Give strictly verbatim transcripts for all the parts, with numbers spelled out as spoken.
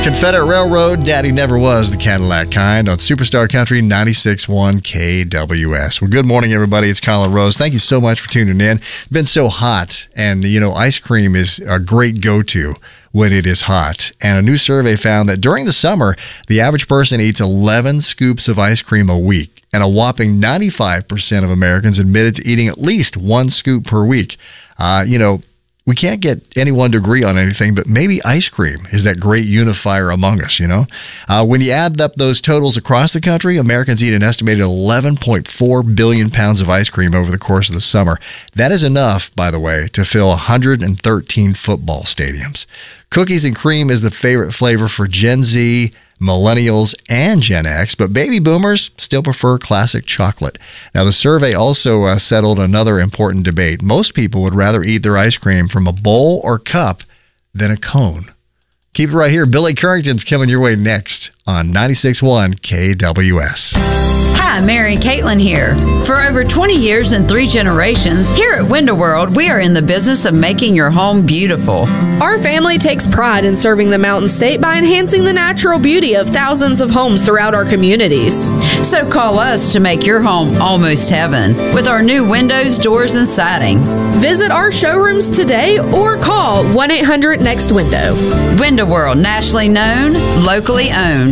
Confederate Railroad, Daddy Never Was the Cadillac Kind on Superstar Country ninety-six point one K W S. Well, good morning, everybody. It's Colin Rose. Thank you so much for tuning in. It's been so hot, and, you know, ice cream is a great go-to when it is hot. And a new survey found that during the summer, the average person eats eleven scoops of ice cream a week, and a whopping ninety-five percent of Americans admitted to eating at least one scoop per week. Uh, you know, we can't get anyone to agree on anything, but maybe ice cream is that great unifier among us, you know? Uh, when you add up those totals across the country, Americans eat an estimated eleven point four billion pounds of ice cream over the course of the summer. That is enough, by the way, to fill one hundred thirteen football stadiums. Cookies and cream is the favorite flavor for Gen Z, Millennials, and Gen X, but baby boomers still prefer classic chocolate. Now, the survey also uh, settled another important debate. Most people would rather eat their ice cream from a bowl or cup than a cone. Keep it right here. Billy Currington's coming your way next on ninety-six point one K W S. Hi, Mary Caitlin here. For over twenty years and three generations, here at Window World, we are in the business of making your home beautiful. Our family takes pride in serving the Mountain State by enhancing the natural beauty of thousands of homes throughout our communities. So call us to make your home almost heaven with our new windows, doors, and siding. Visit our showrooms today or call one eight hundred next window. Window World, nationally known, locally owned.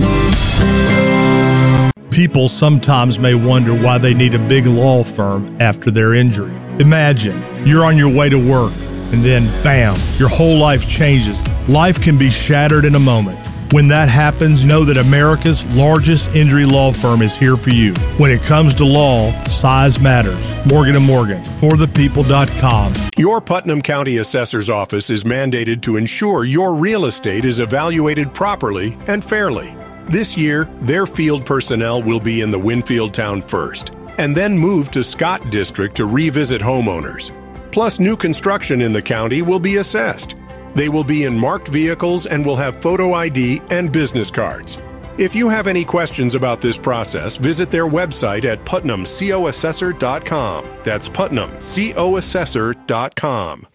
People sometimes may wonder why they need a big law firm after their injury. Imagine you're on your way to work and then bam, your whole life changes. Life can be shattered in a moment. When that happens, know that America's largest injury law firm is here for you. When it comes to law, size matters. Morgan and Morgan, for the people dot com. Your Putnam County Assessor's Office is mandated to ensure your real estate is evaluated properly and fairly. This year, their field personnel will be in the Winfield town first, and then move to Scott District to revisit homeowners. Plus, new construction in the county will be assessed. They will be in marked vehicles and will have photo I D and business cards. If you have any questions about this process, visit their website at putnam co assessor dot com. That's putnam co assessor dot com.